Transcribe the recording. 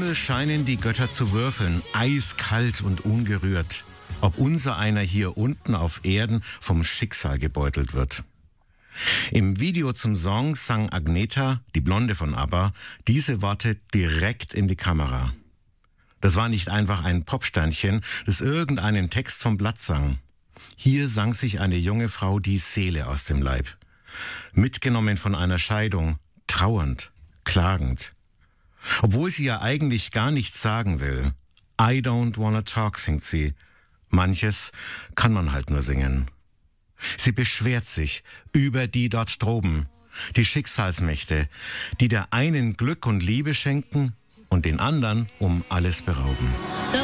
Himmel scheinen die Götter zu würfeln, eiskalt und ungerührt, ob unser einer hier unten auf Erden vom Schicksal gebeutelt wird. Im Video zum Song sang Agnetha, die Blonde von ABBA, diese Worte direkt in die Kamera. Das war nicht einfach ein Popsternchen, das irgendeinen Text vom Blatt sang. Hier sang sich eine junge Frau die Seele aus dem Leib. Mitgenommen von einer Scheidung, trauernd, klagend. Obwohl sie ja eigentlich gar nichts sagen will. I don't wanna talk, singt sie. Manches kann man halt nur singen. Sie beschwert sich über die dort droben, die Schicksalsmächte, die der einen Glück und Liebe schenken und den anderen um alles berauben.